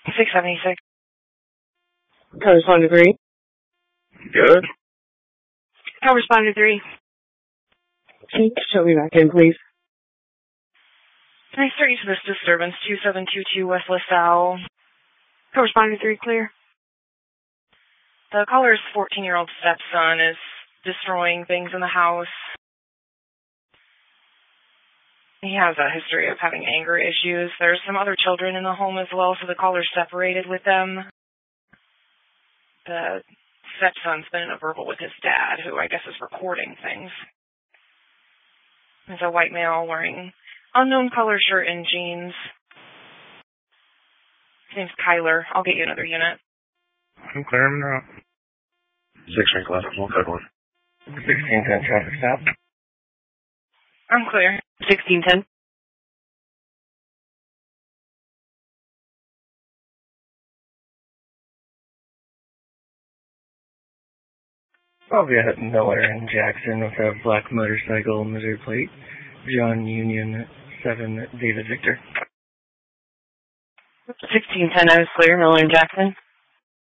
676. Correspondent 3. Good. Correspondent 3. Can you show me back in, please? Nice 30 to this disturbance, 2722 West LaSalle. Correspondent 3, clear. The caller's 14-year-old stepson is destroying things in the house. He has a history of having anger issues. There's some other children in the home as well, so the caller's separated with them. The stepson's been in a verbal with his dad, who I guess is recording things. There's a white male wearing unknown color shirt and jeans. His name's Kyler. I'll get you another unit. I'm clear him now. 6 rank left, we'll code 1. 1610 traffic stop. I'm clear. 1610. I'll be at nowhere in Jackson with a black motorcycle, Missouri plate, John Union 7, David Victor. 1610, I was clear. Miller and Jackson.